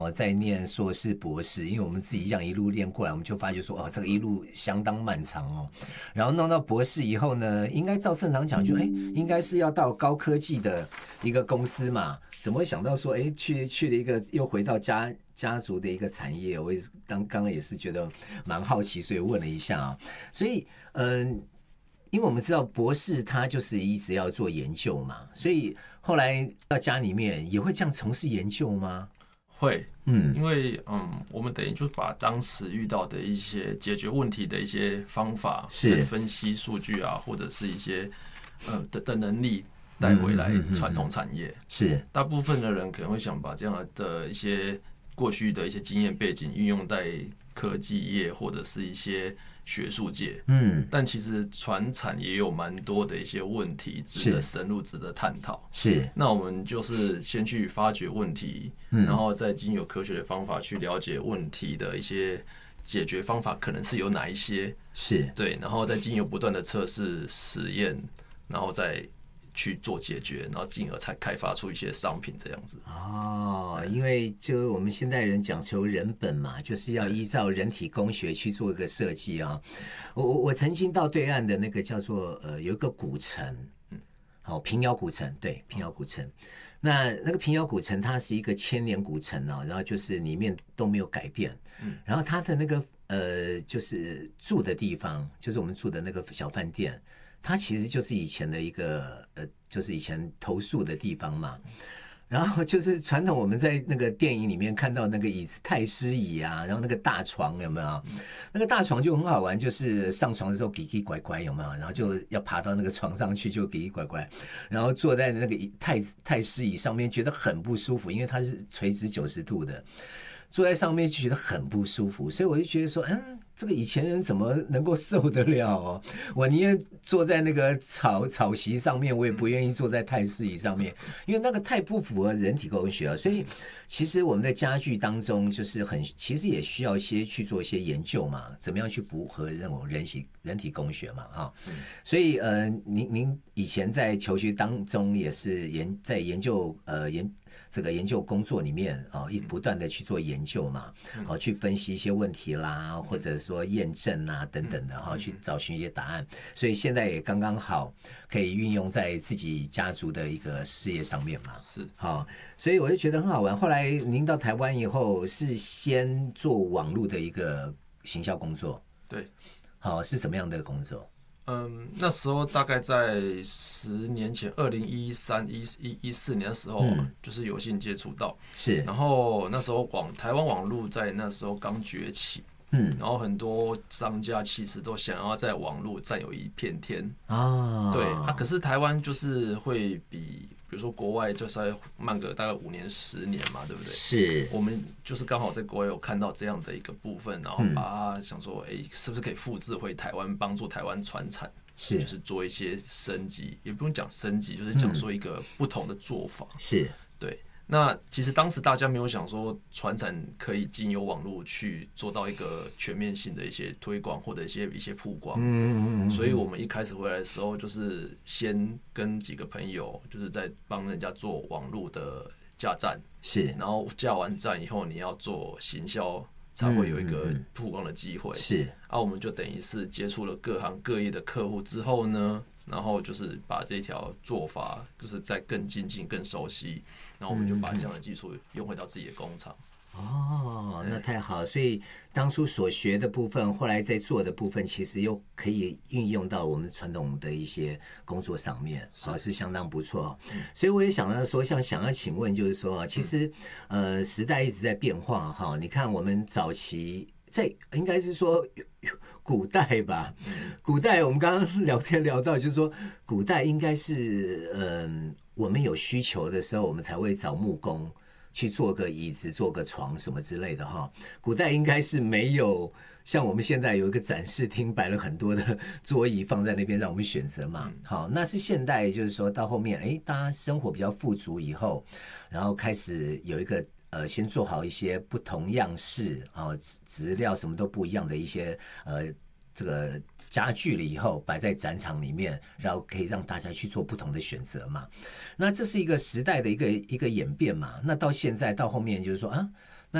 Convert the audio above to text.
我在念硕士、博士，因为我们自己这样一路练过来，我们就发觉说，这个一路相当漫长哦。然后弄到博士以后呢，应该照正常讲就，应该是要到高科技的一个公司嘛，怎么会想到说，去了一个又回到家族的一个产业？我也是刚刚也是觉得蛮好奇，所以问了一下啊。所以，因为我们知道博士他就是一直要做研究嘛，所以后来到家里面也会这样从事研究吗？ 会，因为我们等于就是把当时遇到的一些解决问题的一些方法， 是分析数据啊，或者是一些的能力带回来传统产业。 是， 大部分的人可能会想把这样的一些过去的一些经验背景运用在科技业或者是一些学术界，但其实传产也有蛮多的一些问题值得深入、值得探讨。 是， 那我们就是先去发掘问题，然后再经由科学的方法去了解问题的一些解决方法可能是有哪一些， 是对，然后再经由不断的测试、实验，然后再去做解决，然后进而才开发出一些商品这样子。 因为就我们现代人讲求人本嘛，就是要依照人体工学去做一个设计啊。我曾经到对岸的那个叫做有一个古城，平遥古城，对，平遥古城。那个平遥古城它是一个千年古城啊，然后就是里面都没有改变，然后它的那个就是住的地方，就是我们住的那个小饭店。它其实就是以前的一个就是以前投宿的地方嘛。然后就是传统我们在那个电影里面看到那个椅子太师椅啊，然后那个大床有没有？那个大床就很好玩，就是上床的时候奇奇怪怪有没有？然后就要爬到那个床上去就奇奇怪怪，然后坐在那个太师椅上面觉得很不舒服，因为它是垂直90度的，坐在上面就觉得很不舒服，所以我就觉得说，这个以前人怎么能够受得了哦？我宁愿坐在那个草席上面，我也不愿意坐在太师椅上面，因为那个太不符合人体工学了。所以其实我们在家具当中，就是其实也需要去做一些研究嘛，怎么样去符合那种人体工学嘛，哈。所以您以前在求学当中也是在研究这个研究工作里面不断的去做研究嘛，去分析一些问题啦，或者说验证啊等等的去找寻一些答案，所以现在也刚刚好可以运用在自己家族的一个事业上面嘛。 是， 所以我就觉得很好玩。后来您到台湾以后是先做网络的一个行销工作， 对， 是什么样的工作？ 那时候大概在10年前，2013、14年的时候，就是有幸接触到， 是。然后那时候台湾网络在那时候刚崛起，然后很多商家其实都想要在网络占有一片天对可是台湾就是会比如说国外就稍微慢个大概5年10年嘛，对不对？ 是， 我们就是刚好在国外有看到这样的一个部分，然后把它想说，是不是可以复制回台湾，帮助台湾传产，就是做一些升级，也不用讲升级，就是讲说一个不同的做法， 是，对。 那其实当时大家没有想说传产可以经由网络去做到一个全面性的一些推广或者一些曝光，所以我们一开始回来的时候，就是先跟几个朋友，就是在帮人家做网络的架站， 是， 然后架完站以后，你要做行销，才会有一个曝光的机会， 是， 我们就等于是接触了各行各业的客户之后呢，然后就是把这条做法，就是再更精进、更熟悉，然后我们就把这样的技术用回到自己的工厂。 那太好了。所以当初所学的部分，后来在做的部分，其实又可以运用到我们传统的一些工作上面，是相当不错。所以我也想到说，想要请问，就是说，其实时代一直在变化哈。你看我们早期应该是说古代吧，古代我们刚刚聊天聊到，就是说古代应该是我们有需求的时候，我们才会找木工去做个椅子、做个床什么之类的哈。古代应该是没有像我们现在有一个展示厅，摆了很多的桌椅放在那边让我们选择嘛。好，那是现代，就是说到后面，大家生活比较富足以后，然后开始有一个先做好一些不同样式质料什么都不一样的一些这个家具了以后摆在展场里面，然后可以让大家去做不同的选择嘛。那这是一个时代的一个演变嘛。那到现在到后面就是说